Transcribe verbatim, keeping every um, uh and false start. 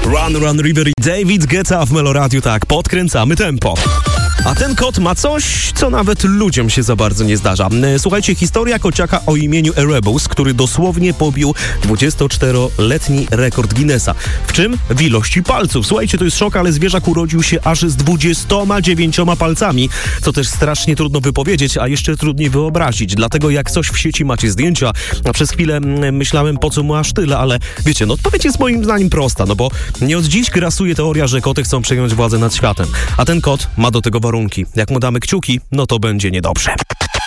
Run Run River i David Guetta w Meloradiu, tak, podkręcamy tempo. A ten kot ma coś, co nawet ludziom się za bardzo nie zdarza. Słuchajcie, historia kociaka o imieniu Erebus, który dosłownie pobił dwudziestoczteroletni rekord Guinnessa. W czym? W ilości palców. Słuchajcie, to jest szok, ale zwierzak urodził się aż z dwudziestoma dziewięcioma palcami, co też strasznie trudno wypowiedzieć, a jeszcze trudniej wyobrazić. Dlatego jak coś w sieci macie zdjęcia, a przez chwilę myślałem, po co mu aż tyle, ale wiecie, no odpowiedź jest moim zdaniem prosta, no bo nie od dziś grasuje teoria, że koty chcą przejąć władzę nad światem, a ten kot ma do tego warunki. Jak mu damy kciuki, no to będzie niedobrze.